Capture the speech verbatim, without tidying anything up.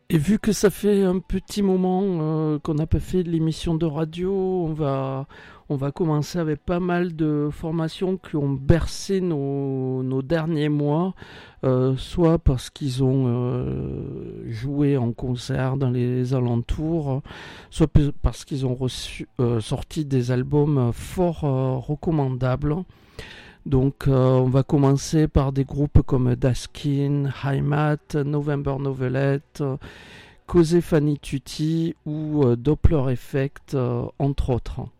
Et vu que ça fait un petit moment euh, qu'on n'a pas fait de l'émission de radio, on va, on va commencer avec pas mal de formations qui ont bercé nos, nos derniers mois, euh, soit parce qu'ils ont euh, joué en concert dans les alentours, soit parce qu'ils ont reçu, euh, sorti des albums fort euh, recommandables. Donc euh, on va commencer par des groupes comme Daskin, Heimat, November Novelette, Cosé Fanny Tutti ou euh, Doppler Effect, euh, entre autres.